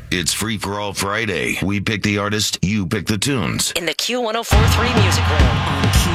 It's Free for All Friday. We pick the artist, you pick the tunes. In the Q1043 music room. On Q